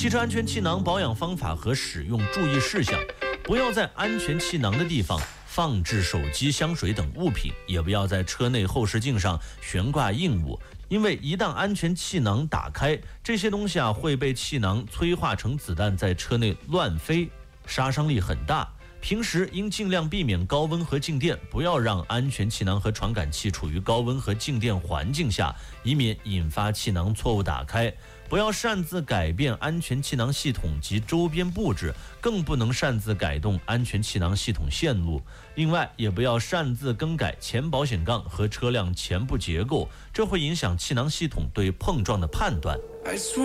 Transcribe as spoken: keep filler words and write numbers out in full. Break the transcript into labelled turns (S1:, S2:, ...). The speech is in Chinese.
S1: 汽车安全气囊保养方法和使用注意事项：不要在安全气囊的地方放置手机、香水等物品，也不要在车内后视镜上悬挂硬物，因为一旦安全气囊打开，这些东西啊会被气囊催化成子弹，在车内乱飞，杀伤力很大。平时应尽量避免高温和静电，不要让安全气囊和传感器处于高温和静电环境下，以免引发气囊错误打开。不要擅自改变安全气囊系统及周边布置，更不能擅自改动安全气囊系统线路。另外，也不要擅自更改前保险杠和车辆前部结构，这会影响气囊系统对碰撞的判断。